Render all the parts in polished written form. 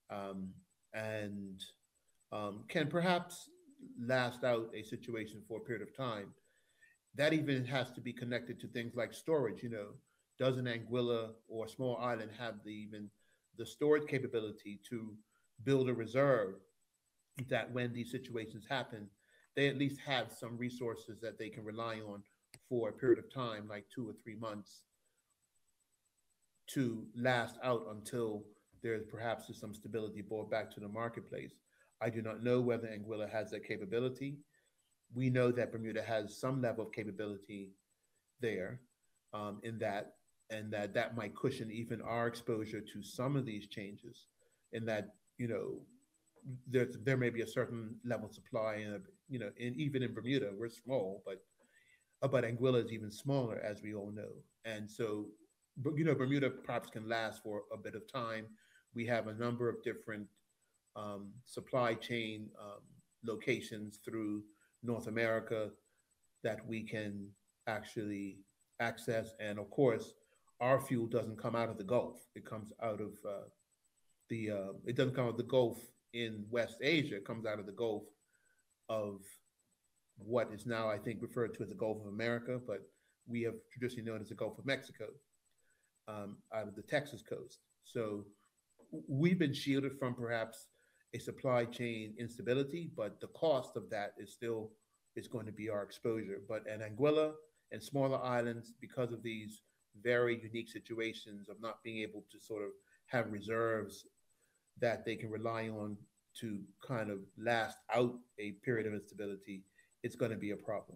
um, and can perhaps last out a situation for a period of time. That even has to be connected to things like storage. Does an Anguilla or a small island have even the storage capability to build a reserve that when these situations happen, they at least have some resources that they can rely on for a period of time, like 2 or 3 months, to last out until there's perhaps some stability brought back to the marketplace. I do not know whether Anguilla has that capability. We know that Bermuda has some level of capability there, in that, and that might cushion even our exposure to some of these changes. In that, there may be a certain level of supply, and even in Bermuda, we're small, but Anguilla is even smaller, as we all know, and so, but Bermuda perhaps can last for a bit of time. We have a number of different supply chain locations through North America that we can actually access. And of course, our fuel doesn't come out of the Gulf. It comes out of it doesn't come out of the Gulf in West Asia. It comes out of the Gulf of what is now, I think, referred to as the Gulf of America, but we have traditionally known as the Gulf of Mexico, out of the Texas coast. So we've been shielded from perhaps a supply chain instability, but the cost of that is going to be our exposure. But in Anguilla and smaller islands, because of these very unique situations of not being able to sort of have reserves that they can rely on to kind of last out a period of instability, it's going to be a problem.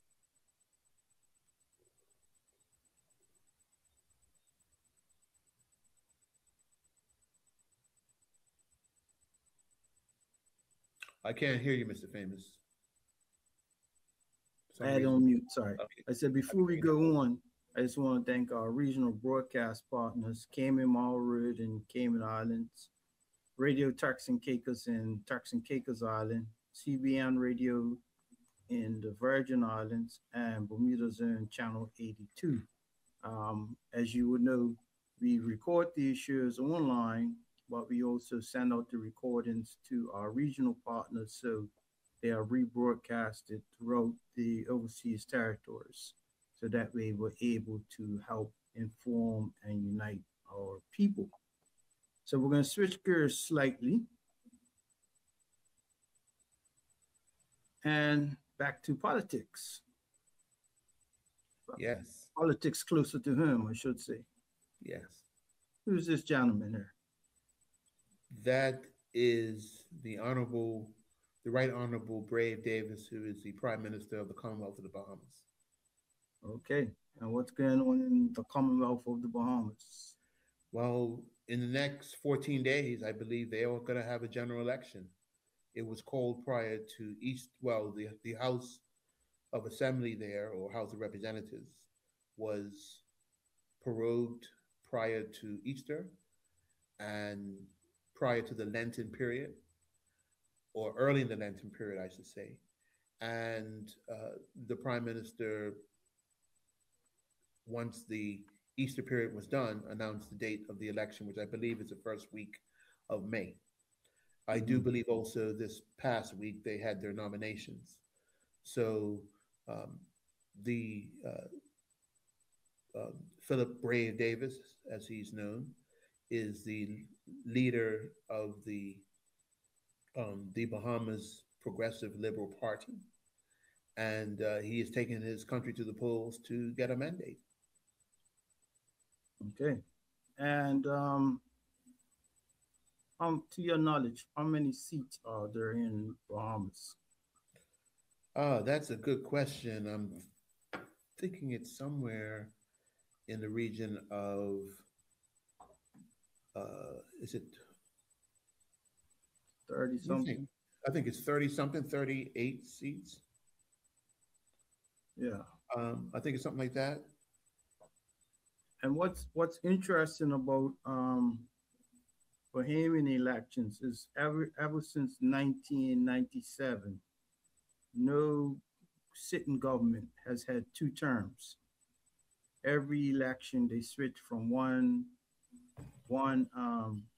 I can't hear you, Mr. Famous. For I some had it reason. on mute, sorry. Okay. I said I before can we hear you go on, I just want to thank our regional broadcast partners, Cayman Marlwood and Cayman Islands, Radio Turks and Caicos in Turks and Caicos Island, CBN Radio in the Virgin Islands, and Bermuda's own Channel 82. As you would know, we record these shows online, but we also send out the recordings to our regional partners so they are rebroadcasted throughout the overseas territories. So that way we're able to help inform and unite our people. So we're going to switch gears slightly and back to politics. you. Yes. Politics closer to home, I should say. Yes. Who's this gentleman here? That is the Right Honorable Brave Davis, who is the Prime Minister of the Commonwealth of the Bahamas. Okay. And what's going on in the Commonwealth of the Bahamas? Well, in the next 14 days, I believe they are going to have a general election. It was called prior to the House of Assembly there, or House of Representatives, was prorogued prior to Easter and prior to the Lenten period, or early in the Lenten period, I should say. And the Prime Minister, once the Easter period was done, announced the date of the election, which I believe is the first week of May. I do Mhm. believe also this past week they had their nominations. So um, the Philip Brave Davis, as he's known, is the leader of the Bahamas Progressive Liberal Party, and he is taking his country to the polls to get a mandate. Okay. And to your knowledge, how many seats are there in Bahamas? That's a good question. I'm thinking it's somewhere in the region of, is it, 30 you think? something? I think it's 30 something, 38 seats. Yeah. I think it's something like that. And what's interesting about Bahamian elections is ever since 1997, no sitting government has had two terms. Every election they switch from one